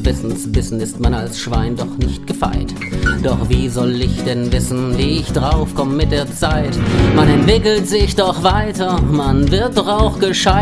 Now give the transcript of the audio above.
Wissensbissen ist man als Schwein doch nicht gefeit. Doch wie soll ich denn wissen, wie ich draufkomm mit der Zeit? Man entwickelt sich doch weiter, man wird doch auch gescheit.